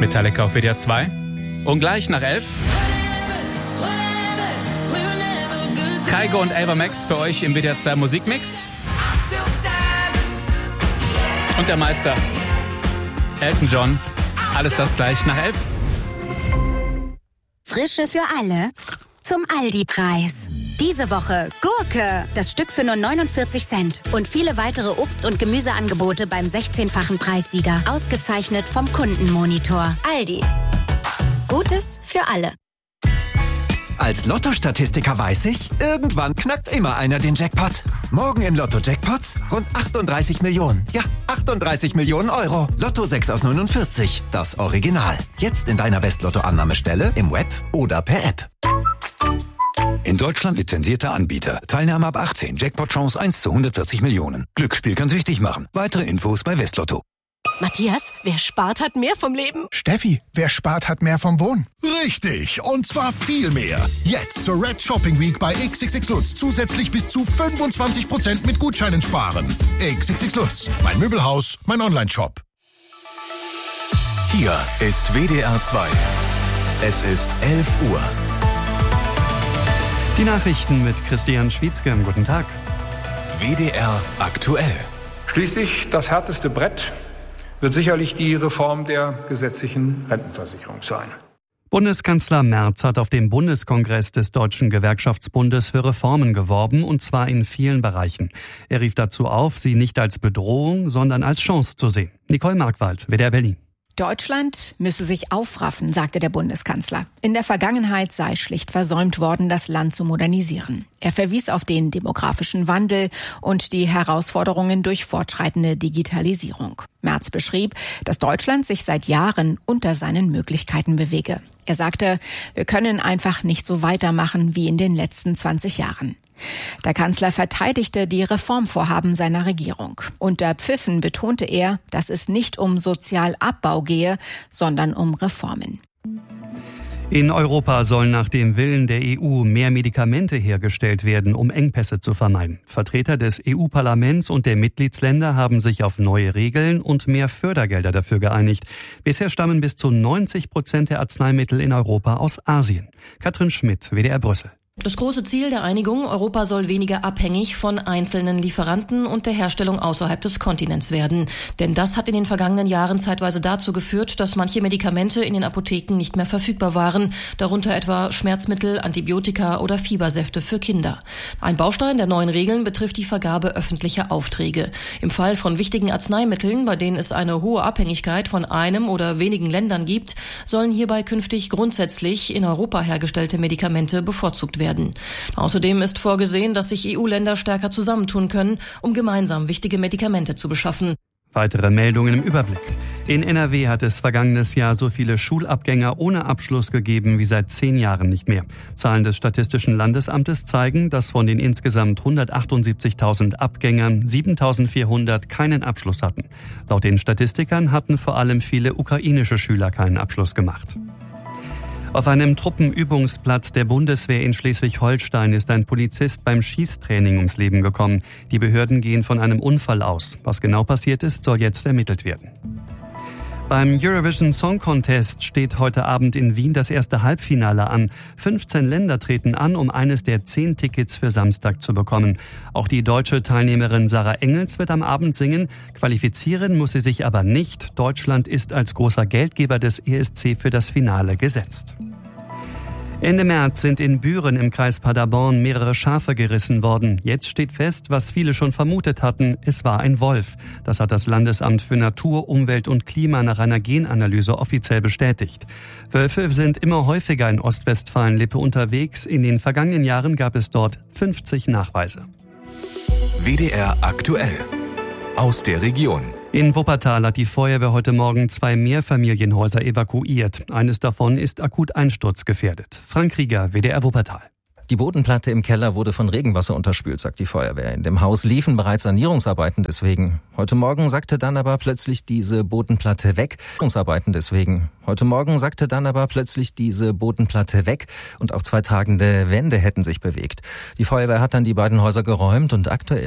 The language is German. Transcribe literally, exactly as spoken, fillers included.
Metallica auf W D R zwei. Und gleich nach elf. Kygo und Ava Max für euch im W D R zwei Musikmix. Und der Meister Elton John. Alles das gleich nach elf. Frische für alle zum Aldi-Preis. Diese Woche Gurke, das Stück für nur neunundvierzig Cent. Und viele weitere Obst- und Gemüseangebote beim sechzehnfachen Preissieger. Ausgezeichnet vom Kundenmonitor. Aldi. Gutes für alle. Als Lotto-Statistiker weiß ich, irgendwann knackt immer einer den Jackpot. Morgen im Lotto-Jackpot rund achtunddreißig Millionen. Ja, achtunddreißig Millionen Euro. Lotto sechs aus neunundvierzig. Das Original. Jetzt in deiner West-Lotto-Annahmestelle, im Web oder per App. In Deutschland lizenzierter Anbieter. Teilnahme ab achtzehn. Jackpot-Chance eins zu hundertvierzig Millionen. Glücksspiel kann süchtig machen. Weitere Infos bei Westlotto. Matthias, wer spart, hat mehr vom Leben. Steffi, wer spart, hat mehr vom Wohnen. Richtig, und zwar viel mehr. Jetzt zur Red Shopping Week bei X X X Lutz zusätzlich bis zu fünfundzwanzig Prozent mit Gutscheinen sparen. X X X Lutz, mein Möbelhaus, mein Online-Shop. Hier ist W D R zwei. Es ist elf Uhr. Die Nachrichten mit Christian Schwietzke. Guten Tag. W D R aktuell. Schließlich das härteste Brett wird sicherlich die Reform der gesetzlichen Rentenversicherung sein. Bundeskanzler Merz hat auf dem Bundeskongress des Deutschen Gewerkschaftsbundes für Reformen geworben, und zwar in vielen Bereichen. Er rief dazu auf, sie nicht als Bedrohung, sondern als Chance zu sehen. Nicole Markwald, W D R Berlin. Deutschland müsse sich aufraffen, sagte der Bundeskanzler. In der Vergangenheit sei schlicht versäumt worden, das Land zu modernisieren. Er verwies auf den demografischen Wandel und die Herausforderungen durch fortschreitende Digitalisierung. Merz beschrieb, dass Deutschland sich seit Jahren unter seinen Möglichkeiten bewege. Er sagte, wir können einfach nicht so weitermachen wie in den letzten zwanzig Jahren. Der Kanzler verteidigte die Reformvorhaben seiner Regierung. Unter Pfiffen betonte er, dass es nicht um Sozialabbau gehe, sondern um Reformen. In Europa sollen nach dem Willen der E U mehr Medikamente hergestellt werden, um Engpässe zu vermeiden. Vertreter des E U-Parlaments und der Mitgliedsländer haben sich auf neue Regeln und mehr Fördergelder dafür geeinigt. Bisher stammen bis zu neunzig Prozent der Arzneimittel in Europa aus Asien. Katrin Schmidt, W D R Brüssel. Das große Ziel der Einigung, Europa soll weniger abhängig von einzelnen Lieferanten und der Herstellung außerhalb des Kontinents werden. Denn das hat in den vergangenen Jahren zeitweise dazu geführt, dass manche Medikamente in den Apotheken nicht mehr verfügbar waren, darunter etwa Schmerzmittel, Antibiotika oder Fiebersäfte für Kinder. Ein Baustein der neuen Regeln betrifft die Vergabe öffentlicher Aufträge. Im Fall von wichtigen Arzneimitteln, bei denen es eine hohe Abhängigkeit von einem oder wenigen Ländern gibt, sollen hierbei künftig grundsätzlich in Europa hergestellte Medikamente bevorzugt werden. Werden. Außerdem ist vorgesehen, dass sich E U-Länder stärker zusammentun können, um gemeinsam wichtige Medikamente zu beschaffen. Weitere Meldungen im Überblick. In N R W hat es vergangenes Jahr so viele Schulabgänger ohne Abschluss gegeben wie seit zehn Jahren nicht mehr. Zahlen des Statistischen Landesamtes zeigen, dass von den insgesamt hundertachtundsiebzigtausend Abgängern siebentausendvierhundert keinen Abschluss hatten. Laut den Statistikern hatten vor allem viele ukrainische Schüler keinen Abschluss gemacht. Auf einem Truppenübungsplatz der Bundeswehr in Schleswig-Holstein ist ein Polizist beim Schießtraining ums Leben gekommen. Die Behörden gehen von einem Unfall aus. Was genau passiert ist, soll jetzt ermittelt werden. Beim Eurovision Song Contest steht heute Abend in Wien das erste Halbfinale an. fünfzehn Länder treten an, um eines der zehn Tickets für Samstag zu bekommen. Auch die deutsche Teilnehmerin Sarah Engels wird am Abend singen. Qualifizieren muss sie sich aber nicht. Deutschland ist als großer Geldgeber des E S C für das Finale gesetzt. Ende März sind in Büren im Kreis Paderborn mehrere Schafe gerissen worden. Jetzt steht fest, was viele schon vermutet hatten, es war ein Wolf. Das hat das Landesamt für Natur, Umwelt und Klima nach einer Genanalyse offiziell bestätigt. Wölfe sind immer häufiger in Ostwestfalen-Lippe unterwegs. In den vergangenen Jahren gab es dort fünfzig Nachweise. W D R aktuell. Aus der Region. In Wuppertal hat die Feuerwehr heute Morgen zwei Mehrfamilienhäuser evakuiert. Eines davon ist akut einsturzgefährdet. Frank Rieger, W D R Wuppertal. Die Bodenplatte im Keller wurde von Regenwasser unterspült, sagt die Feuerwehr. In dem Haus liefen bereits Sanierungsarbeiten deswegen. Heute Morgen sagte dann aber plötzlich diese Bodenplatte weg. Sanierungsarbeiten deswegen. Heute Morgen sagte dann aber plötzlich diese Bodenplatte weg und auch zwei tragende Wände hätten sich bewegt. Die Feuerwehr hat dann die beiden Häuser geräumt und aktuell